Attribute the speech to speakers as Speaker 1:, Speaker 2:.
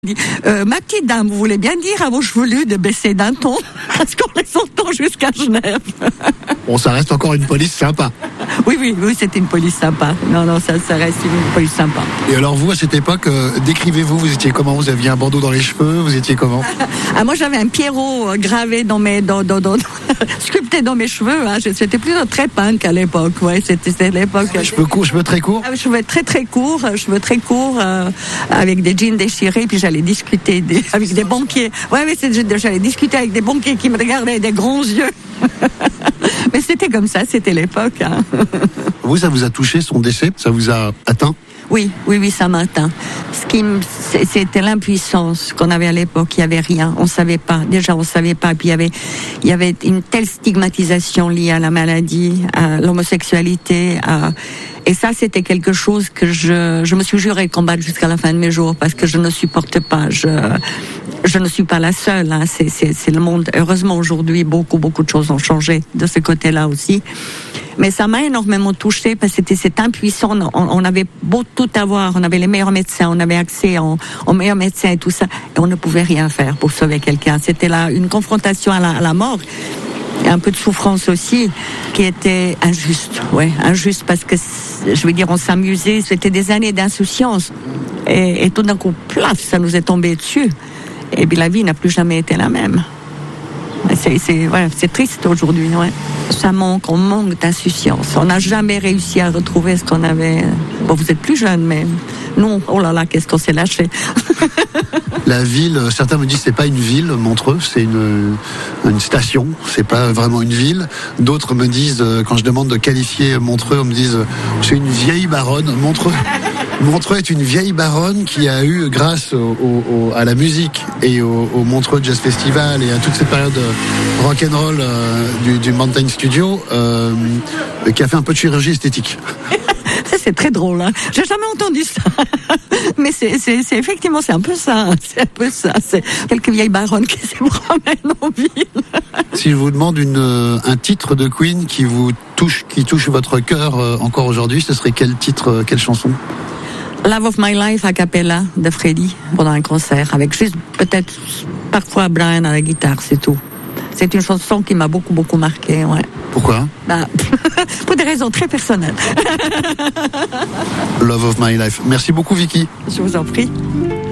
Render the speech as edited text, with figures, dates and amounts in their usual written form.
Speaker 1: Ma petite dame, vous voulez bien dire à vos chevelus de baisser d'un ton, parce qu'on les entend jusqu'à Genève.
Speaker 2: Bon, ça reste encore une police sympa.
Speaker 1: Oui, c'était une police sympa. Non, ça reste une police sympa.
Speaker 2: Et alors vous, à cette époque, décrivez-vous, vous étiez comment? Vous aviez un bandeau dans les cheveux? Vous étiez comment?
Speaker 1: Moi j'avais un Pierrot gravé sculpté dans mes cheveux. Hein. C'était plutôt très punk à l'époque. Ouais, c'était l'époque.
Speaker 2: Cheveux très courts?
Speaker 1: Cheveux très courts, avec des jeans déchirés, puis j'allais discuter avec des banquiers. J'allais discuter avec des banquiers qui me regardaient avec des grands yeux. Mais c'était comme ça, c'était l'époque. Hein.
Speaker 2: Vous, ça vous a touché son décès? Ça vous a atteint?
Speaker 1: Oui, ça m'a atteint. C'était l'impuissance qu'on avait à l'époque. Il n'y avait rien. On savait pas. Déjà, on savait pas. Puis il y avait une telle stigmatisation liée à la maladie, à l'homosexualité, et ça, c'était quelque chose que je me suis juré de combattre jusqu'à la fin de mes jours, parce que je ne supporte pas. Je ne suis pas la seule. Hein. C'est le monde. Heureusement, aujourd'hui, beaucoup de choses ont changé de ce côté-là aussi. Mais ça m'a énormément touchée, parce que c'était cette impuissance. On avait beau tout avoir, on avait les meilleurs médecins, on avait accès aux meilleurs médecins et tout ça, et on ne pouvait rien faire pour sauver quelqu'un. C'était là une confrontation à la mort. Et un peu de souffrance aussi, qui était injuste. Ouais, injuste parce que, je veux dire, on s'amusait, c'était des années d'insouciance. Et tout d'un coup, plaf, ça nous est tombé dessus. Et puis la vie n'a plus jamais été la même. C'est triste aujourd'hui, ouais. On manque d'insouciance. On n'a jamais réussi à retrouver ce qu'on avait. Bon, vous êtes plus jeune, mais nous, oh là là, qu'est-ce qu'on s'est lâché.
Speaker 2: La ville, certains me disent c'est pas une ville, Montreux, c'est une station, c'est pas vraiment une ville. D'autres me disent, quand je demande de qualifier Montreux, on me dit c'est une vieille baronne. Montreux est une vieille baronne qui a eu, grâce à la musique et au Montreux Jazz Festival et à toute cette période rock'n'roll du Mountain Studio, qui a fait un peu de chirurgie esthétique.
Speaker 1: Ça, c'est très drôle, hein. J'ai jamais entendu ça. Mais c'est effectivement, c'est un peu ça. C'est un peu ça. C'est quelques vieilles baronnes qui se promènent en ville.
Speaker 2: Si je vous demande un titre de Queen qui touche votre cœur encore aujourd'hui, ce serait quel titre, quelle chanson?
Speaker 1: Love of My Life a cappella de Freddie pendant un concert, avec juste peut-être parfois Brian à la guitare, c'est tout. C'est une chanson qui m'a beaucoup marqué, ouais.
Speaker 2: Pourquoi?
Speaker 1: Pour des raisons très personnelles.
Speaker 2: Love of My Life. Merci beaucoup, Vicky.
Speaker 1: Je vous en prie.